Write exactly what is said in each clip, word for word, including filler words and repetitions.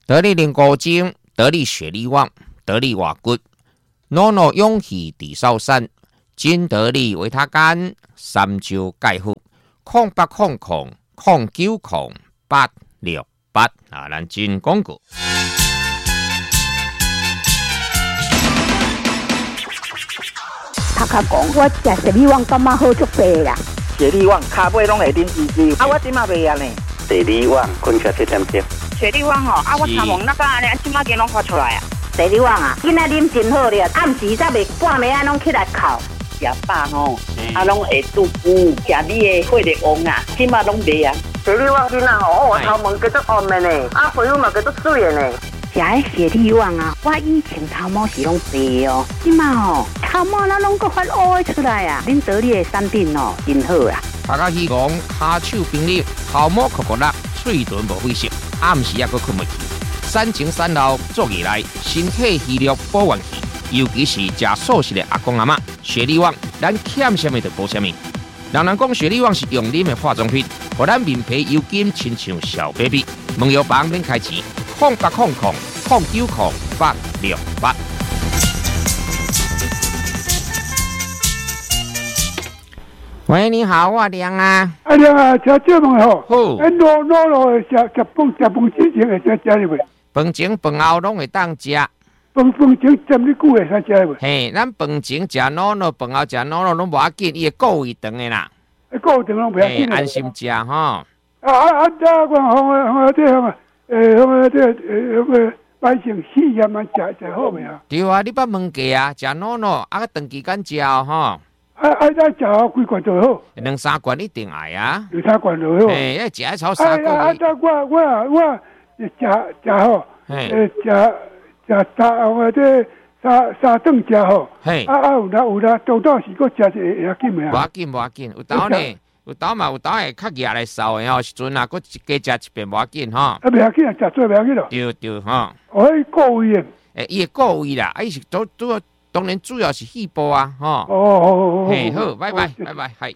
得力灵菇精、得力雪力旺、得力瓦骨、诺诺勇气地少山、金得力维他干、三椒钙护、空八空空、空九空八六八啊，咱进广告。 头壳讲，我食雪力旺感觉好足白啦。 雪力旺骹尾拢会啉滋滋，啊，我即马袂安尼。 雪力旺困起这点点。 雪力旺哦，啊，我头毛那个安尼，即马给拢发出来啊。 雪力旺啊，今仔啉真好咧，暗时才袂半暝啊，拢起来哭。 食饱吼，啊，拢会肚腹，食你的血力旺啊，即马拢袂啊。 雪力旺囡仔吼，我头毛叫做红的呢，啊，皮肤嘛叫做水的呢。 食迄雪力旺啊，我以前头毛是拢白哦，即马吼头毛那拢个发乌的出来啊！恁得力的产品哦，真好啊！ 大家希望骹手冰凉，头毛酷酷辣，嘴唇无灰色，暗时也阁困袂去。产前产后做起来，身体虚弱保元气，尤其是食素食的阿公阿嬷，雪力旺咱欠什么就补什么。人人讲雪力旺是用啉的化妆品，互咱面皮油金亲像小 baby。问药房免开钱。空八空空空九空八六八。喂，你好，我亮啊。 啊亮啊，吃这饭吼。 好。 哎，糯糯糯食食饭食饭之前会食食哩未？ 饭前饭后拢会当食。 饭饭前浸你久会使食哩未？ 嘿，咱饭前食糯糯，饭后食糯糯拢无要紧，伊会顾胃长的啦。 会顾胃长拢袂要紧。 安心食吼。 啊啊啊！这我红个红个这个。诶，那个这呃那个百姓喜盐嘛，食食好未啊？ 对啊，你捌问过啊？食糯糯，啊，长期间食吼。啊啊，再食好几罐就好。 两三罐一定爱啊。 两三罐就好。 诶，要食超三个月。 啊，啊，我我我食食好，诶，食食三个这三三顿食好。嘿。啊啊，有啦有啦，多多是搁食一会要紧的啊。 无要紧无要紧，有豆呢。有豆嘛，有豆会较热来烧的吼，时阵啊，佮加食一遍无要紧吼。啊， 袂要紧啊，食做袂要紧咯。 对对吼。 哦，伊顾胃的。 诶，伊会顾胃啦，啊，伊是主主当然主要是细胞啊，吼。 哦哦哦。 嘿，好，拜拜拜拜，嗨。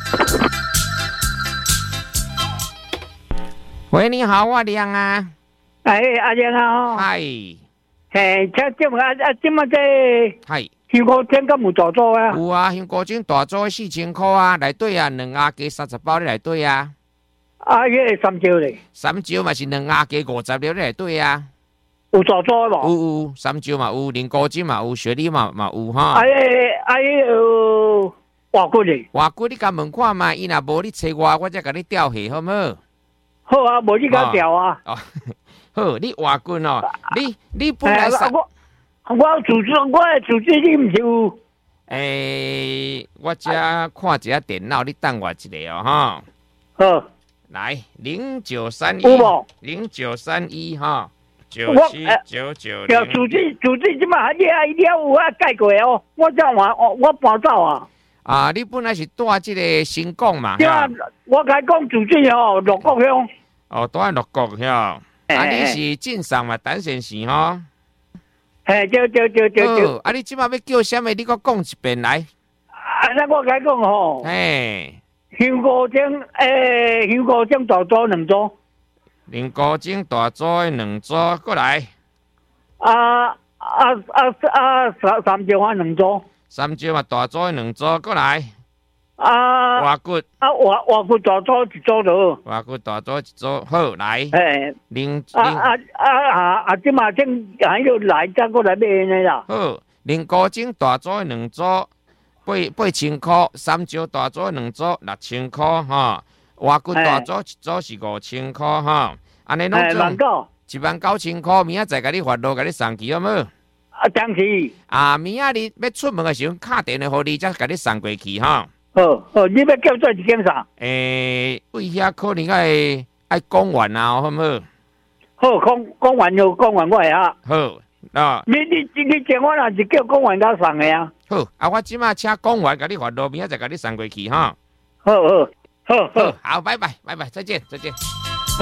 喂，你好，我亮啊。 哎，阿亮啊。 嗨。 嘿，这这么啊啊，这么这。 嗨。 香菇精敢有大组啊？ 有啊，香菇精大组四千块啊，内底啊两鸭鸡三十包咧内底啊。 啊，迄个三椒咧？ 三椒嘛是两鸭鸡五十粒咧内底啊。 有大组无？ 有有，三椒嘛有，灵菇精嘛有，雪梨嘛嘛有哈。 啊迄啊迄瓦骨咧？ 瓦骨你甲问看嘛，伊若无你找我，我才甲你调下好无？ 好啊，无你甲调啊。 哦，好，你瓦骨哦，你你本来是。 我主持，我的主持你唔是有？ 诶，我只看一下电脑，你等我一下哦，哈。 好， 来零九三一，零九三一哈，九七九九零。 主持主持即嘛，你啊，你有啊改过哦，我这样话，我我搬走啊。 啊，你本来是住即个新港嘛？ 对啊，我甲你讲主持哦，六国乡。 哦，住喺六国乡。啊，你是晋上嘛？单先生吼。 嘿，对对对对对。 啊，你即马要叫什么？你搁讲一遍来。 啊，那我甲你讲吼。 嘿。 香菇精，诶，香菇精大组两组。 香菇精大组的两组，过来。 啊啊啊啊！三三椒啊两组。 三椒嘛大组的两组，过来。 啊。 瓦骨。 啊瓦瓦骨大组一组就好。 瓦骨大组一组，好来。 嘿。 零啊啊啊啊啊！即马正还要来，再过来买呢啦。 好，香菇精大组的两组，八八千块；三椒大组的两组，六千块哈。瓦骨大组一组是五千块哈。安尼拢总一万九千块，明仔载甲你发落，甲你送去好无？ 啊，当时。 啊，明仔你要出门的时候，敲电话互你，才甲你送过去哈。 好，好，你要叫做一件啥？ 诶，为遐可能爱爱讲完啊，好唔好？ 好，讲讲完就讲完我下。 好，啊。 你你你电话若是叫讲完甲送的啊？ 好，啊，我即马请讲完甲你发落，明仔再甲你送过去哈。 好好好好好，拜拜拜拜，再见再见。 好。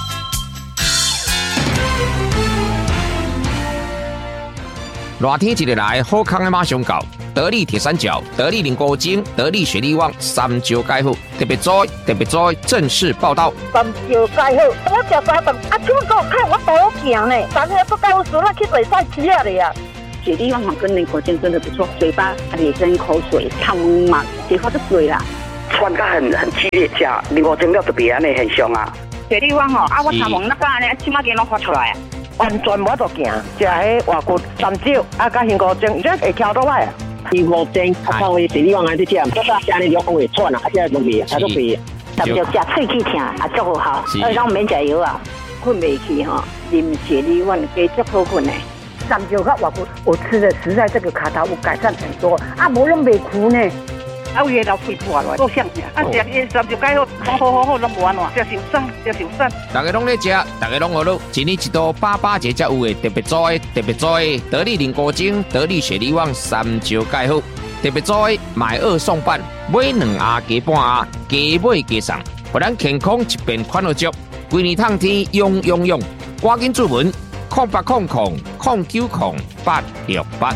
热天一日来，好康的马上到。得力铁三角、得力灵菇精、得力雪力旺三椒钙护，特别在特别在正式报道。 三椒钙护，我食三顿，啊，怎么给我看我肚行呢，但是不该有事，那去北山吃啊的呀。 雪地旺跟林国坚真的不错，嘴巴也生口水，汤嘛，结果就水啦。 传得很很激烈，加林国坚要特别安尼很凶啊。 雪地旺吼，啊我头毛那个安尼，起码给拢发出来啊。 完全无得行，食迄外骨三椒，啊甲杏果精，这会挑倒来啊。 杏果精，啊靠，雪地旺安尼食，这个家里就会喘啊，啊这容易，啊都肥。 但就食喙齿疼，啊足好，而且免食药啊，困袂去吼，啉雪地旺加足好困的。 三椒甲外骨，我吃的实在这个卡头有改善很多，啊无拢袂苦呢。 啊，有个老肺破落，够香呀！啊，食伊三就改好，好好好好，拢无安怎，食受伤，食受伤。 大家拢咧食，大家拢学咯。一年一度八八节才有诶，特别做诶，特别做诶，得力林果精、得力雪梨旺三椒改好，特别做诶，买二送半，买两盒加半盒，加买加送，互咱健康一边款好足，规年通天用用用，赶紧注文，空八空空空九空八六八。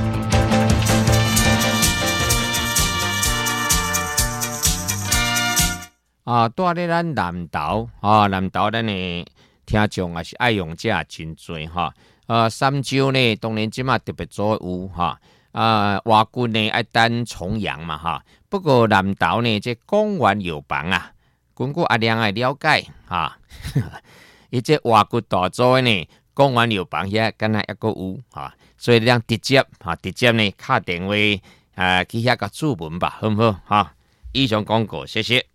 啊，住咧咱南投啊，南投咱的听众也是爱用者真多哈。呃，三椒呢，当然即马特别做有哈。啊，外骨呢爱等重阳嘛哈。不过南投呢，这公园药房啊，根据阿亮的了解哈，伊这外骨大做呢，公园药房遐敢若抑个有哈，所以咱直接哈，直接呢打电话啊去遐甲注文吧，好唔好哈？以上广告，谢谢。